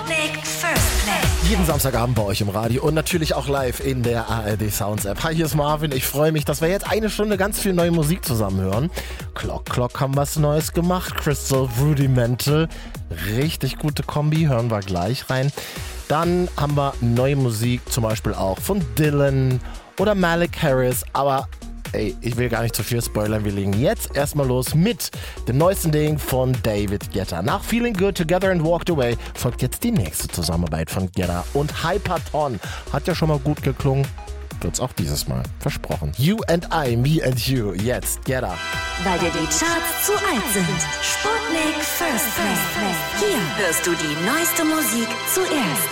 Sputnik First Play. Jeden Samstagabend bei euch im Radio und natürlich auch live in der ARD Sounds App. Hi, hier ist Marvin. Ich freue mich, dass wir jetzt eine Stunde ganz viel neue Musik zusammen hören. Clock haben was Neues gemacht. Crystal Rudimental. Richtig gute Kombi. Hören wir gleich rein. Dann haben wir neue Musik, zum Beispiel auch von Dylan oder Malik Harris. Aber ey, ich will gar nicht zu viel spoilern. Wir legen jetzt erstmal los mit dem neuesten Ding von David Guetta. Nach Feeling Good, Together and Walked Away folgt jetzt die nächste Zusammenarbeit von Guetta und Hyperton. Hat ja schon mal gut geklungen. Wird's auch dieses Mal. Versprochen. You and I, me and you. Jetzt Guetta. Weil dir die Charts zu alt sind. Sputnik First Play. Hier hörst du die neueste Musik zuerst.